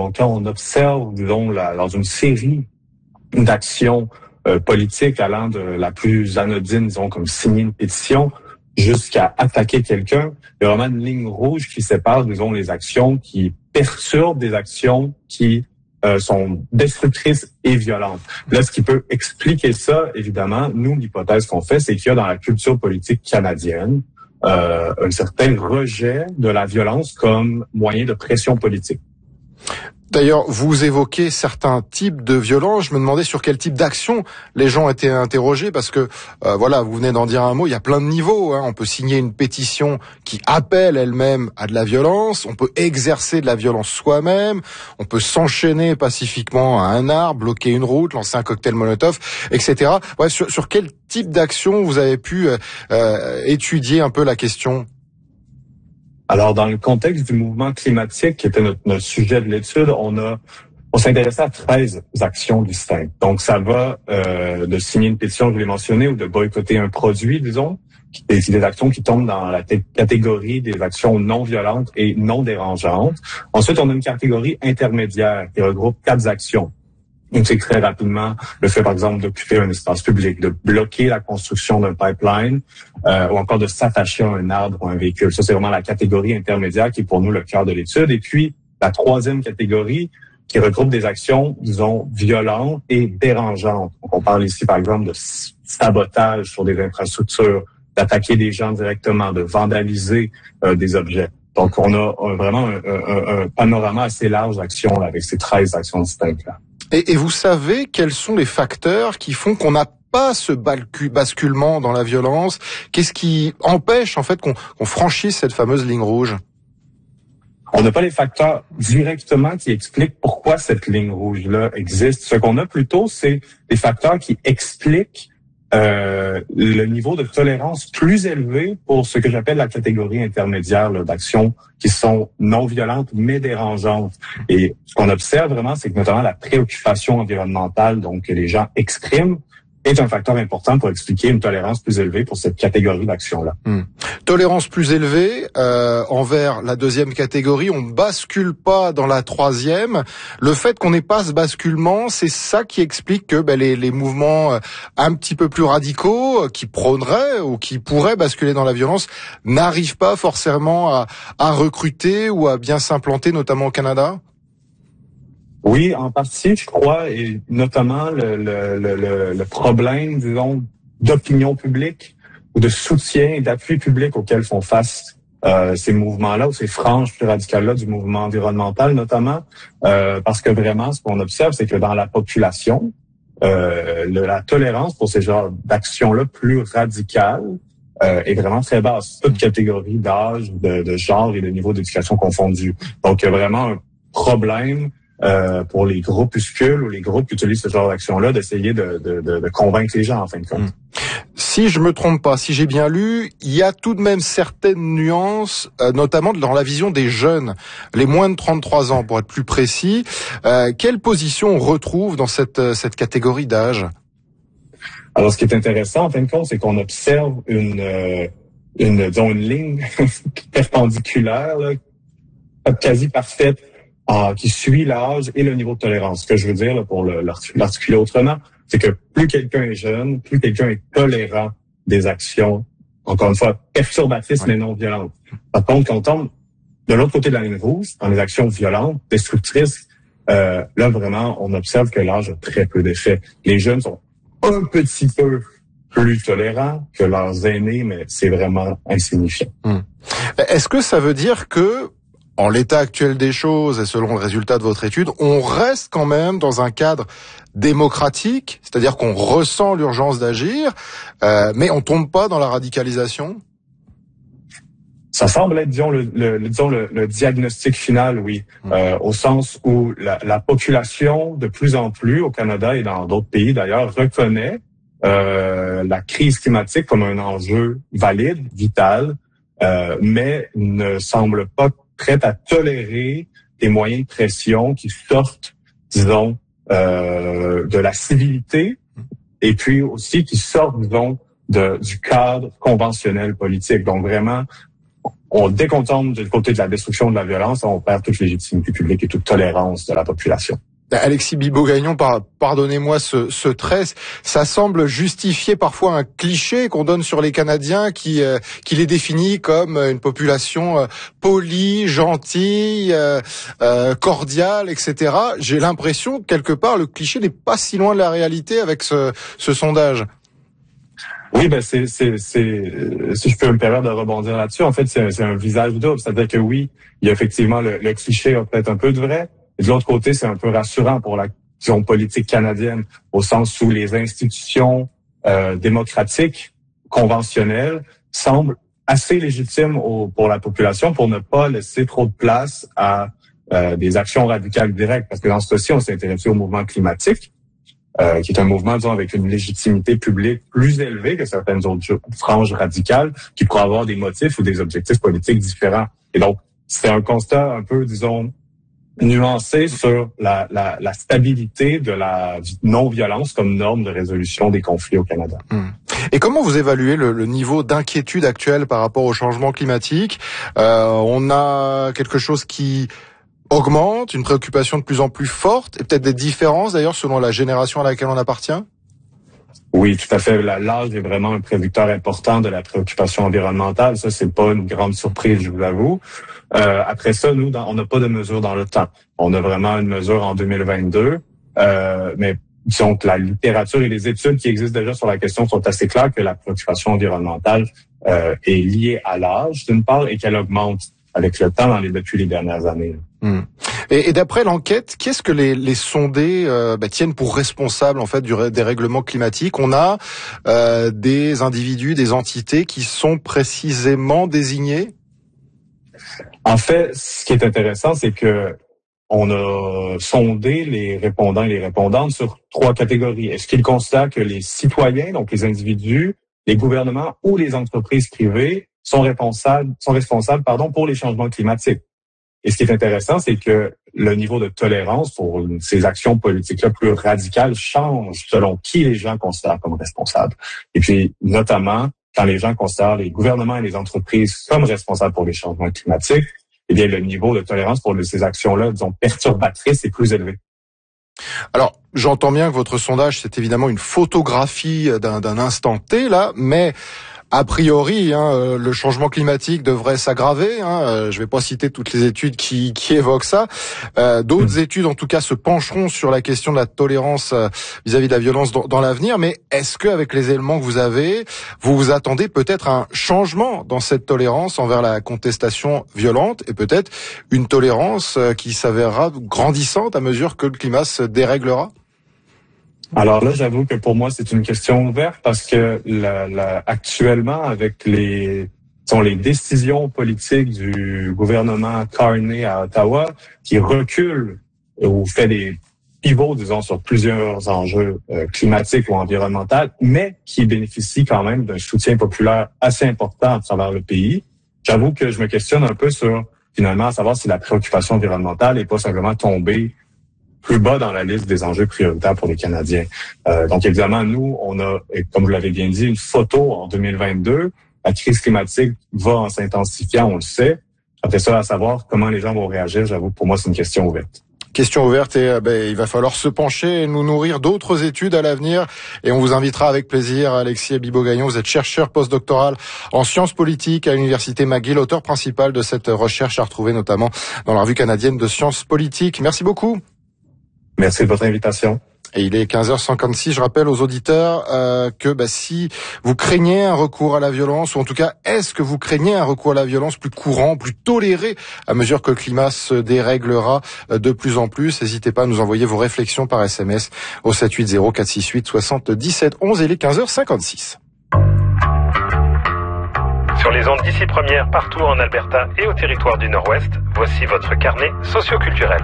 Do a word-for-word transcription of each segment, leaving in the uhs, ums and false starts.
Donc, quand on observe, disons, la, dans une série d'actions euh, politiques allant de la plus anodine, disons, comme signer une pétition, jusqu'à attaquer quelqu'un, il y a vraiment une ligne rouge qui sépare, disons, les actions qui perturbent des actions qui euh, sont destructrices et violentes. Là, ce qui peut expliquer ça, évidemment, nous, l'hypothèse qu'on fait, c'est qu'il y a dans la culture politique canadienne euh, un certain rejet de la violence comme moyen de pression politique. D'ailleurs, vous évoquez certains types de violences. Je me demandais sur quel type d'action les gens étaient interrogés, parce que euh, voilà, vous venez d'en dire un mot. Il y a plein de niveaux. Hein. On peut signer une pétition qui appelle elle-même à de la violence. On peut exercer de la violence soi-même. On peut s'enchaîner pacifiquement à un arbre, bloquer une route, lancer un cocktail Molotov, et cetera. Ouais, sur, sur quel type d'action vous avez pu euh, euh, étudier un peu la question? Alors, dans le contexte du mouvement climatique, qui était notre, notre sujet de l'étude, on a on s'intéressait à treize actions distinctes. Donc, ça va euh, de signer une pétition, je l'ai mentionné, ou de boycotter un produit, disons, qui est des actions qui tombent dans la t- catégorie des actions non violentes et non dérangeantes. Ensuite, on a une catégorie intermédiaire qui regroupe quatre actions. Donc, c'est très rapidement le fait, par exemple, d'occuper un espace public, de bloquer la construction d'un pipeline euh, ou encore de s'attacher à un arbre ou un véhicule. Ça, c'est vraiment la catégorie intermédiaire qui est pour nous le cœur de l'étude. Et puis, la troisième catégorie qui regroupe des actions, disons, violentes et dérangeantes. Donc, on parle ici, par exemple, de sabotage sur des infrastructures, d'attaquer des gens directement, de vandaliser euh, des objets. Donc, on a euh, vraiment un, un, un panorama assez large d'actions là, avec ces treize actions distinctes-là. Et, et vous savez quels sont les facteurs qui font qu'on n'a pas ce basculement dans la violence? Qu'est-ce qui empêche en fait qu'on, qu'on franchisse cette fameuse ligne rouge? On n'a pas les facteurs directement qui expliquent pourquoi cette ligne rouge-là existe. Ce qu'on a plutôt, c'est des facteurs qui expliquent euh, le niveau de tolérance plus élevé pour ce que j'appelle la catégorie intermédiaire là, d'actions qui sont non violentes mais dérangeantes. Et ce qu'on observe vraiment, c'est que notamment la préoccupation environnementale, donc que les gens expriment, est un facteur important pour expliquer une tolérance plus élevée pour cette catégorie d'action-là. Hum. Tolérance plus élevée euh, envers la deuxième catégorie, on bascule pas dans la troisième. Le fait qu'on n'ait pas ce basculement, c'est ça qui explique que ben, les, les mouvements euh, un petit peu plus radicaux, euh, qui prôneraient ou qui pourraient basculer dans la violence, n'arrivent pas forcément à, à recruter ou à bien s'implanter, notamment au Canada? Oui, en partie, je crois, et notamment le, le, le, le problème, disons, d'opinion publique ou de soutien et d'appui public auquel font face euh, ces mouvements-là ou ces franges plus radicales-là du mouvement environnemental, notamment, euh, parce que vraiment, ce qu'on observe, c'est que dans la population, euh, le, la tolérance pour ces genres d'actions-là plus radicales euh, est vraiment très basse, toute catégorie d'âge, de, de genre et de niveau d'éducation confondus. Donc, il y a vraiment un problème Euh, pour les groupuscules ou les groupes qui utilisent ce genre d'action-là, d'essayer de, de, de, de convaincre les gens, en fin de compte. Si je me trompe pas, si j'ai bien lu, il y a tout de même certaines nuances, euh, notamment dans la vision des jeunes, les moins de trente-trois ans, pour être plus précis. Euh, quelle position on retrouve dans cette, cette catégorie d'âge? Alors, ce qui est intéressant, en fin de compte, c'est qu'on observe une, euh, une, disons, une ligne perpendiculaire, là, quasi parfaite, Ah, qui suit l'âge et le niveau de tolérance. Ce que je veux dire, là, pour le, l'articuler autrement, c'est que plus quelqu'un est jeune, plus quelqu'un est tolérant des actions, encore une fois, perturbatrices ouais. mais non violentes. Par contre, quand on tombe de l'autre côté de la ligne rouge, dans les actions violentes, destructrices, euh, là, vraiment, on observe que l'âge a très peu d'effet. Les jeunes sont un petit peu plus tolérants que leurs aînés, mais c'est vraiment insignifiant. Hum. Est-ce que ça veut dire que en l'état actuel des choses et selon le résultat de votre étude, on reste quand même dans un cadre démocratique, c'est-à-dire qu'on ressent l'urgence d'agir, euh, mais on tombe pas dans la radicalisation? Ça semble être, disons, le, le, disons, le, le diagnostic final, oui, mmh. euh, au sens où la, la population, de plus en plus, au Canada et dans d'autres pays d'ailleurs, reconnaît euh, la crise climatique comme un enjeu valide, vital, euh, mais ne semble pas prête à tolérer des moyens de pression qui sortent, disons, euh, de la civilité et puis aussi qui sortent, disons, de, du cadre conventionnel politique. Donc vraiment, on, dès qu'on tombe du côté de la destruction de la violence, on perd toute légitimité publique et toute tolérance de la population. Alexis Bibeau-Gagnon, par, pardonnez-moi ce, ce trait, ça semble justifier parfois un cliché qu'on donne sur les Canadiens qui, euh, qui les définit comme une population euh, polie, gentille, euh, euh, cordiale, et cetera. J'ai l'impression que quelque part le cliché n'est pas si loin de la réalité avec ce, ce sondage. Oui, ben c'est, c'est, c'est, si je peux me permettre de rebondir là-dessus, en fait, c'est, c'est un visage double. C'est-à-dire que oui, il y a effectivement le, le cliché a peut-être un peu de vrai. Et de l'autre côté, c'est un peu rassurant pour la question politique canadienne, au sens où les institutions euh, démocratiques conventionnelles semblent assez légitimes au, pour la population pour ne pas laisser trop de place à euh, des actions radicales directes. Parce que dans ce cas-ci, on s'est intéressé au mouvement climatique, euh, qui est un mouvement, disons, avec une légitimité publique plus élevée que certaines autres franges radicales, qui pourraient avoir des motifs ou des objectifs politiques différents. Et donc, c'est un constat un peu, disons, nuancé sur la, la, la stabilité de la non-violence comme norme de résolution des conflits au Canada. Mmh. Et comment vous évaluez le, le niveau d'inquiétude actuel par rapport au changement climatique ? euh, On a quelque chose qui augmente, une préoccupation de plus en plus forte, et peut-être des différences d'ailleurs selon la génération à laquelle on appartient ? Oui, tout à fait. L'âge est vraiment un prédicteur important de la préoccupation environnementale. Ça, c'est pas une grande surprise, je vous l'avoue. Euh, après ça, nous, dans, on n'a pas de mesure dans le temps. On a vraiment une mesure en deux mille vingt-deux, euh, mais donc la littérature et les études qui existent déjà sur la question sont assez claires que la préoccupation environnementale euh, est liée à l'âge, d'une part, et qu'elle augmente avec le temps dans les, depuis les dernières années. Mmh. Et, et d'après l'enquête, qu'est-ce que les, les sondés euh, bah, tiennent pour responsables en fait du dérèglement climatique ? On a euh, des individus, des entités qui sont précisément désignés ? En fait, ce qui est intéressant, c'est que on a sondé les répondants et les répondantes sur trois catégories. Est-ce qu'ils considèrent que les citoyens, donc les individus, les gouvernements ou les entreprises privées sont responsables, sont responsables, pardon, pour les changements climatiques? Et ce qui est intéressant, c'est que le niveau de tolérance pour ces actions politiques-là plus radicales change selon qui les gens considèrent comme responsables. Et puis, notamment, quand les gens considèrent les gouvernements et les entreprises comme responsables pour les changements climatiques, eh bien, le niveau de tolérance pour ces actions-là, disons, perturbatrices est plus élevé. Alors, j'entends bien que votre sondage, c'est évidemment une photographie d'un, d'un instant T, là, mais a priori, hein, le changement climatique devrait s'aggraver. Hein, je ne vais pas citer toutes les études qui, qui évoquent ça. Euh, d'autres mmh. études, en tout cas, se pencheront sur la question de la tolérance vis-à-vis de la violence dans, dans l'avenir. Mais est-ce qu'avec les éléments que vous avez, vous vous attendez peut-être à un changement dans cette tolérance envers la contestation violente et peut-être une tolérance qui s'avérera grandissante à mesure que le climat se déréglera ? Alors là, j'avoue que pour moi, c'est une question ouverte parce que la, la, actuellement, avec les, sont les décisions politiques du gouvernement Carney à Ottawa qui reculent ou fait des pivots, disons, sur plusieurs enjeux euh, climatiques ou environnementaux, mais qui bénéficient quand même d'un soutien populaire assez important à travers le pays. J'avoue que je me questionne un peu sur, finalement, à savoir si la préoccupation environnementale n'est pas simplement tombée plus bas dans la liste des enjeux prioritaires pour les Canadiens. Euh, donc, évidemment, nous, on a, comme vous l'avez bien dit, une photo en deux mille vingt-deux. La crise climatique va en s'intensifiant, on le sait. Après ça, à savoir comment les gens vont réagir, j'avoue, pour moi, c'est une question ouverte. Question ouverte et ben, il va falloir se pencher et nous nourrir d'autres études à l'avenir. Et on vous invitera avec plaisir, Alexis Bibeau-Gagnon. Vous êtes chercheur postdoctoral en sciences politiques à l'Université McGill, auteur principal de cette recherche à retrouver notamment dans la revue canadienne de sciences politiques. Merci beaucoup. Merci de votre invitation. Et il est quinze heures cinquante-six. Je rappelle aux auditeurs euh, que bah, si vous craignez un recours à la violence, ou en tout cas, est-ce que vous craignez un recours à la violence plus courant, plus toléré à mesure que le climat se déréglera de plus en plus, n'hésitez pas à nous envoyer vos réflexions par S M S au sept huit zéro quatre six huit soixante-dix-sept onze. Et il est quinze heures cinquante-six. Sur les ondes d'ici première, partout en Alberta et au territoire du Nord-Ouest, voici votre carnet socioculturel.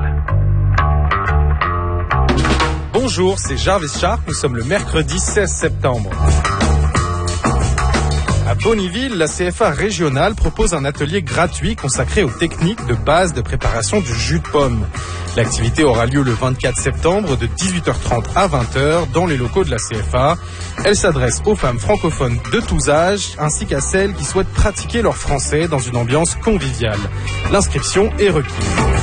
Bonjour, c'est Jarvis Sharp, nous sommes le mercredi seize septembre. À Bonnyville, la C F A régionale propose un atelier gratuit consacré aux techniques de base de préparation du jus de pomme. L'activité aura lieu le vingt-quatre septembre de dix-huit heures trente à vingt heures dans les locaux de la C F A. Elle s'adresse aux femmes francophones de tous âges ainsi qu'à celles qui souhaitent pratiquer leur français dans une ambiance conviviale. L'inscription est requise.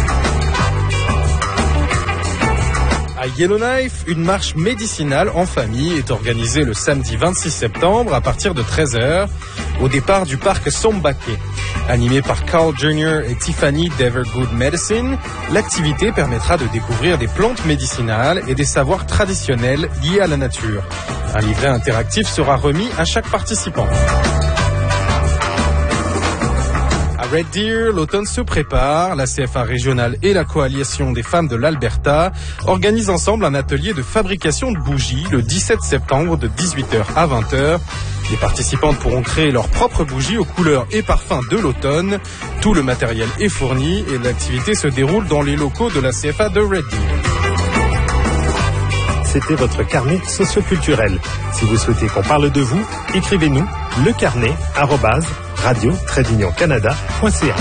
À Yellowknife, une marche médicinale en famille est organisée le samedi vingt-six septembre à partir de treize heures au départ du parc Sombake. Animée par Carl Junior et Tiffany d'Evergood Medicine, l'activité permettra de découvrir des plantes médicinales et des savoirs traditionnels liés à la nature. Un livret interactif sera remis à chaque participant. Red Deer, l'automne se prépare. La C F A régionale et la coalition des femmes de l'Alberta organisent ensemble un atelier de fabrication de bougies le dix-sept septembre de dix-huit heures à vingt heures. Les participantes pourront créer leurs propres bougies aux couleurs et parfums de l'automne. Tout le matériel est fourni et l'activité se déroule dans les locaux de la C F A de Red Deer. C'était votre carnet socioculturel. Si vous souhaitez qu'on parle de vous, écrivez-nous le carnet arobase radio tiret union canada point c a.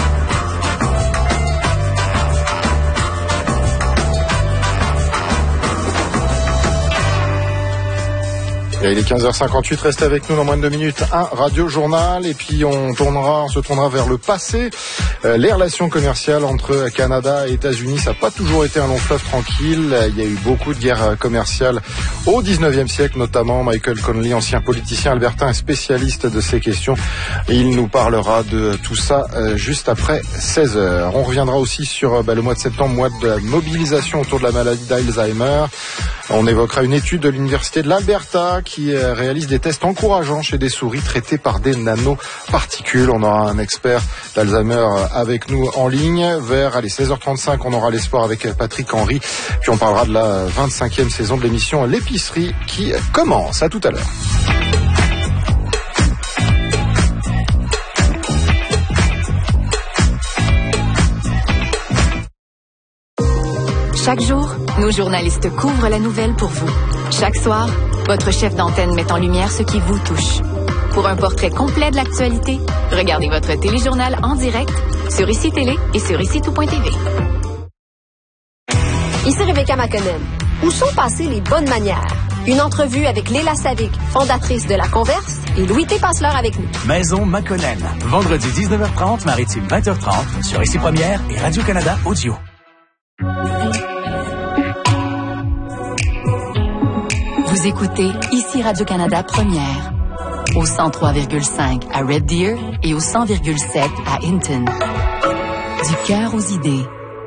Et il est quinze heures cinquante-huit, restez avec nous dans moins de deux minutes. Un Radio Journal et puis on tournera, on se tournera vers le passé. Euh, les relations commerciales entre Canada et États-Unis, ça n'a pas toujours été un long fleuve tranquille. Il y a eu beaucoup de guerres commerciales au dix-neuvième siècle, notamment Michael Connelly, ancien politicien albertain et spécialiste de ces questions. Et il nous parlera de tout ça euh, juste après seize heures. On reviendra aussi sur euh, bah, le mois de septembre, mois de la mobilisation autour de la maladie d'Alzheimer. On évoquera une étude de l'Université de l'Alberta qui réalise des tests encourageants chez des souris traitées par des nanoparticules. On aura un expert d'Alzheimer avec nous en ligne. Vers allez, seize heures trente-cinq, on aura les sports avec Patrick Henry. Puis on parlera de la vingt-cinquième saison de l'émission L'épicerie qui commence. À tout à l'heure. Chaque jour, nos journalistes couvrent la nouvelle pour vous. Chaque soir, votre chef d'antenne met en lumière ce qui vous touche. Pour un portrait complet de l'actualité, regardez votre téléjournal en direct sur Ici Télé et sur ici tout point t v. Ici Rebecca McConnell. Où sont passées les bonnes manières? Une entrevue avec Léla Savic, fondatrice de La Converse, et Louis T. Passeleur avec nous. Maison McConnell. Vendredi dix-neuf heures trente, Maritime vingt heures trente, sur Ici Première et Radio-Canada Audio. Vous écoutez Ici Radio-Canada Première, au cent trois virgule cinq à Red Deer et au cent virgule sept à Hinton. Du cœur aux idées.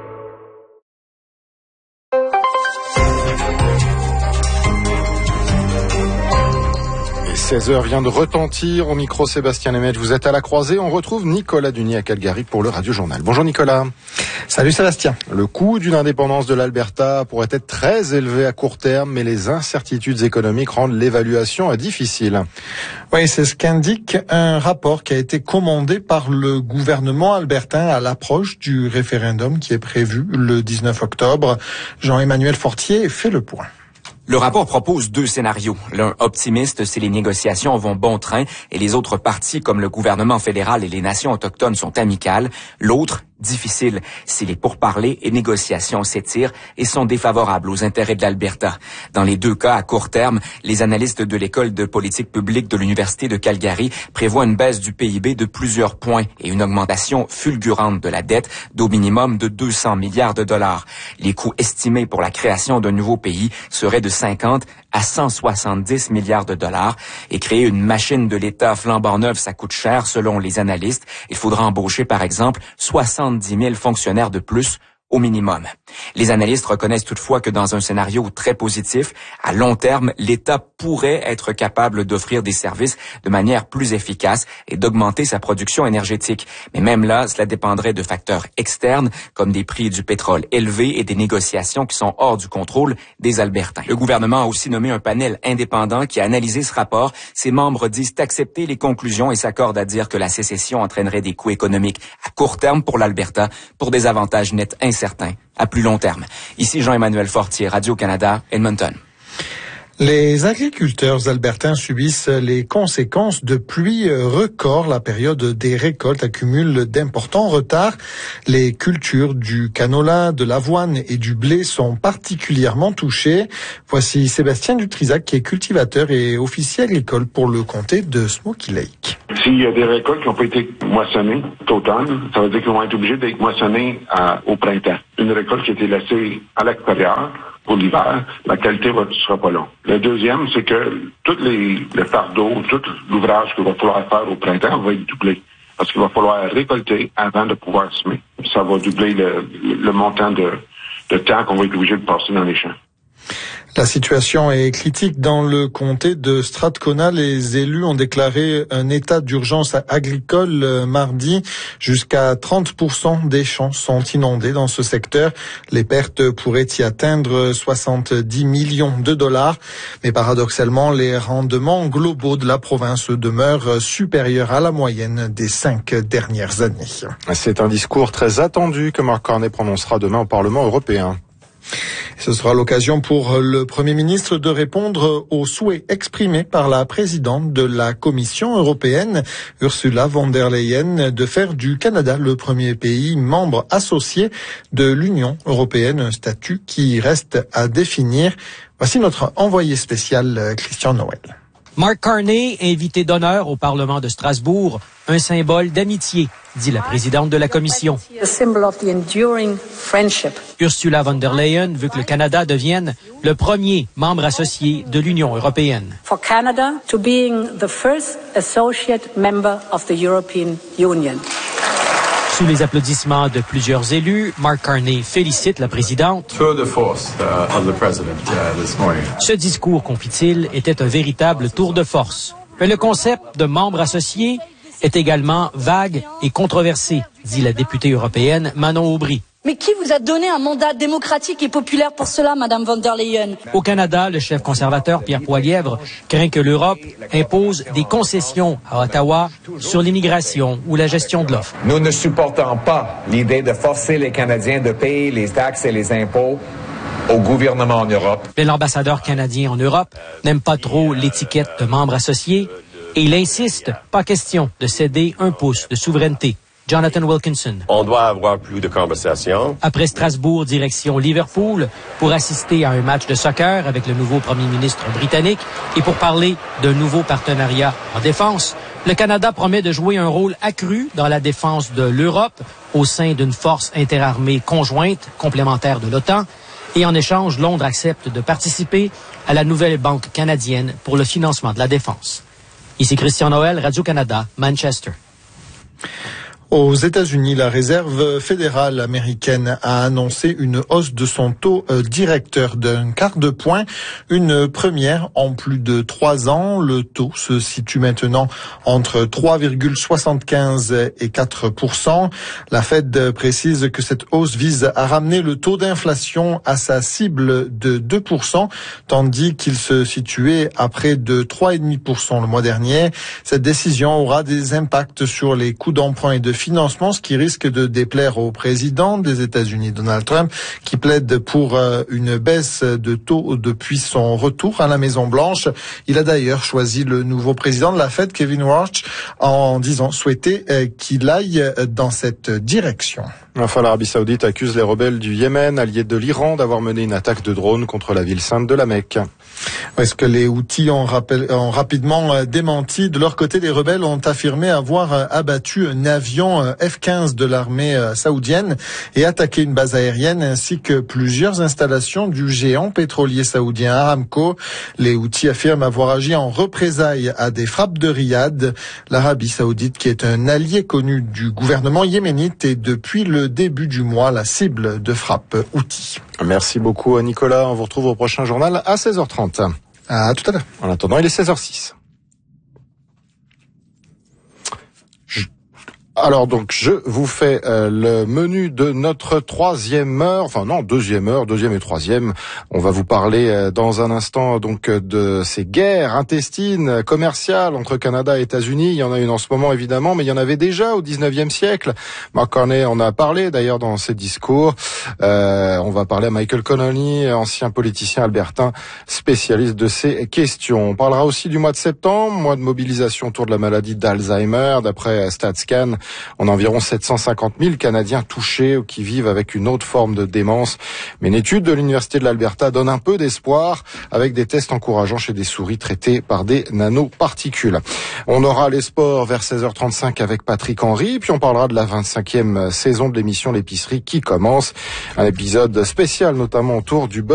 seize heures vient de retentir au micro Sébastien Lemaitre. Vous êtes à la croisée. On retrouve Nicolas Dunier à Calgary pour le Radio Journal. Bonjour Nicolas. Salut Sébastien. Le coût d'une indépendance de l'Alberta pourrait être très élevé à court terme, mais les incertitudes économiques rendent l'évaluation difficile. Oui, c'est ce qu'indique un rapport qui a été commandé par le gouvernement albertain à l'approche du référendum qui est prévu le dix-neuf octobre. Jean-Emmanuel Fortier fait le point. Le rapport propose deux scénarios. L'un optimiste, si les négociations vont bon train et les autres parties comme le gouvernement fédéral et les nations autochtones sont amicales. L'autre, difficile, si les pourparlers et négociations s'étirent et sont défavorables aux intérêts de l'Alberta. Dans les deux cas, à court terme, les analystes de l'École de politique publique de l'Université de Calgary prévoient une baisse du P I B de plusieurs points et une augmentation fulgurante de la dette d'au minimum de deux cents milliards de dollars. Les coûts estimés pour la création d'un nouveau pays seraient de cinquante à cent soixante-dix milliards de dollars et créer une machine de l'État flambant neuve, ça coûte cher selon les analystes. Il faudra embaucher par exemple soixante-dix mille fonctionnaires de plus au minimum. Les analystes reconnaissent toutefois que dans un scénario très positif, à long terme, l'État pourrait être capable d'offrir des services de manière plus efficace et d'augmenter sa production énergétique. Mais même là, cela dépendrait de facteurs externes comme des prix du pétrole élevés et des négociations qui sont hors du contrôle des Albertains. Le gouvernement a aussi nommé un panel indépendant qui a analysé ce rapport. Ses membres disent accepter les conclusions et s'accordent à dire que la sécession entraînerait des coûts économiques à court terme pour l'Alberta pour des avantages nets incertains à plus long terme. Ici Jean-Emmanuel Fortier, Radio-Canada, Edmonton. Les agriculteurs albertains subissent les conséquences de pluies records. La période des récoltes accumule d'importants retards. Les cultures du canola, de l'avoine et du blé sont particulièrement touchées. Voici Sébastien Dutrisac, qui est cultivateur et officier agricole pour le comté de Smoky Lake. S'il y a des récoltes qui n'ont pas été moissonnées d'automne, ça veut dire qu'ils vont être obligés d'être moissonnés à, au printemps. Une récolte qui a été laissée à l'extérieur pour l'hiver, la qualité ne sera pas là. Le deuxième, c'est que tous les, les fardeaux, tout l'ouvrage qu'il va falloir faire au printemps va être doublé. Parce qu'il va falloir récolter avant de pouvoir semer. Ça va doubler le, le montant de, de temps qu'on va être obligé de passer dans les champs. La situation est critique dans le comté de Strathcona. Les élus ont déclaré un état d'urgence agricole mardi. Jusqu'à trente pour cent des champs sont inondés dans ce secteur. Les pertes pourraient y atteindre soixante-dix millions de dollars. Mais paradoxalement, les rendements globaux de la province demeurent supérieurs à la moyenne des cinq dernières années. C'est un discours très attendu que Mark Carney prononcera demain au Parlement européen. Ce sera l'occasion pour le Premier ministre de répondre aux souhaits exprimés par la présidente de la Commission européenne, Ursula von der Leyen, de faire du Canada le premier pays membre associé de l'Union européenne, un statut qui reste à définir. Voici notre envoyé spécial, Christian Noël. Mark Carney, invité d'honneur au Parlement de Strasbourg, un symbole d'amitié, dit la présidente de la Commission. Ursula von der Leyen veut que le Canada devienne le premier membre associé de l'Union européenne. For Canada to being the first associate member of the European Union. Sous les applaudissements de plusieurs élus, Mark Carney félicite la présidente. Tour de force uh, of the president uh, this morning. Ce discours, confie-t-il, était un véritable tour de force. Mais le concept de membre associé est également vague et controversé, dit la députée européenne Manon Aubry. Mais qui vous a donné un mandat démocratique et populaire pour cela, Madame von der Leyen? Au Canada, le chef conservateur Pierre Poilievre craint que l'Europe impose des concessions à Ottawa sur l'immigration ou la gestion de l'offre. Nous ne supportons pas l'idée de forcer les Canadiens de payer les taxes et les impôts au gouvernement en Europe. Mais l'ambassadeur canadien en Europe n'aime pas trop l'étiquette de membre associé et il insiste, pas question de céder un pouce de souveraineté. Jonathan Wilkinson. On doit avoir plus de conversations. Après Strasbourg, direction Liverpool, pour assister à un match de soccer avec le nouveau premier ministre britannique et pour parler d'un nouveau partenariat en défense, le Canada promet de jouer un rôle accru dans la défense de l'Europe au sein d'une force interarmée conjointe complémentaire de l'OTAN. Et en échange, Londres accepte de participer à la nouvelle banque canadienne pour le financement de la défense. Ici Christian Noël, Radio-Canada, Manchester. Aux États-Unis, la Réserve fédérale américaine a annoncé une hausse de son taux directeur d'un quart de point, une première en plus de trois ans. Le taux se situe maintenant entre trois virgule soixante-quinze et quatre pour cent. La Fed précise que cette hausse vise à ramener le taux d'inflation à sa cible de deux pour cent, tandis qu'il se situait à près de trois virgule cinq pour cent le mois dernier. Cette décision aura des impacts sur les coûts d'emprunt et de financement, ce qui risque de déplaire au président des États-Unis, Donald Trump, qui plaide pour une baisse de taux depuis son retour à la Maison-Blanche. Il a d'ailleurs choisi le nouveau président de la Fed, Kevin Warsh, en disant souhaiter qu'il aille dans cette direction. Enfin, l'Arabie Saoudite accuse les rebelles du Yémen, alliés de l'Iran, d'avoir mené une attaque de drone contre la ville sainte de la Mecque. Est-ce que les Houthis ont, rappel, ont rapidement démenti? De leur côté, les rebelles ont affirmé avoir abattu un avion F quinze de l'armée saoudienne et attaqué une base aérienne ainsi que plusieurs installations du géant pétrolier saoudien Aramco. Les Houthis affirment avoir agi en représailles à des frappes de Riyad. L'Arabie Saoudite, qui est un allié connu du gouvernement yéménite, est depuis le début du mois la cible de frappes Houthis. Merci beaucoup Nicolas. On vous retrouve au prochain journal à seize heures trente. À tout à l'heure. En attendant, il est seize heures six. Alors donc je vous fais euh, le menu de notre troisième heure, enfin non deuxième heure, deuxième et troisième. On va vous parler euh, dans un instant donc de ces guerres intestines commerciales entre Canada et États-Unis. Il y en a une en ce moment évidemment, mais il y en avait déjà au dix-neuvième siècle. Mark Carney en a parlé d'ailleurs dans ses discours. Euh, on va parler à Michael Connolly, ancien politicien albertain, spécialiste de ces questions. On parlera aussi du mois de septembre, mois de mobilisation autour de la maladie d'Alzheimer. D'après StatsCan, on a environ sept cent cinquante mille Canadiens touchés ou qui vivent avec une autre forme de démence. Mais une étude de l'Université de l'Alberta donne un peu d'espoir avec des tests encourageants chez des souris traitées par des nanoparticules. On aura les sports vers seize heures trente-cinq avec Patrick Henry, puis on parlera de la vingt-cinquième saison de l'émission L'épicerie qui commence. Un épisode spécial notamment autour du